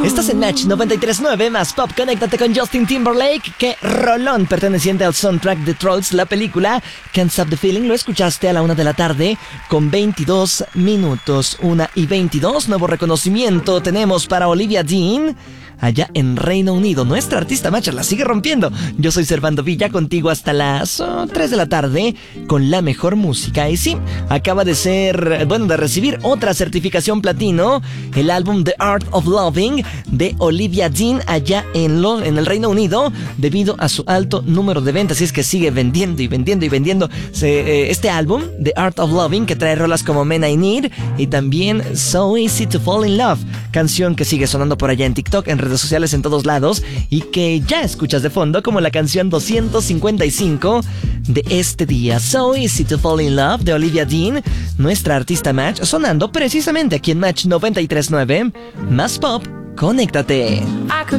Estás en Match 93.9 más Pop. Conéctate con Justin Timberlake. Qué rolón perteneciente al soundtrack de Trolls, la película. Can't Stop the Feeling. Lo escuchaste a la 1 de la tarde con 22 minutos. 1:22. Nuevo reconocimiento tenemos para Olivia Dean allá en Reino Unido. Nuestra artista Match la sigue rompiendo. Yo soy Servando Villa, contigo hasta las 3 de la tarde con la mejor música. Y sí, acaba de recibir otra certificación platino, el álbum The Art of Loving de Olivia Dean allá en el Reino Unido, debido a su alto número de ventas. Y es que sigue vendiendo y vendiendo y vendiendo este álbum, The Art of Loving, que trae rolas como Men I Need y también So Easy to Fall in Love, canción que sigue sonando por allá en TikTok, en redes sociales, en todos lados, y que ya escuchas de fondo como la canción 255 de este día. So Easy to Fall in Love de Olivia Dean, nuestra artista Match, sonando precisamente aquí en Match 93.9 más Pop. Conéctate.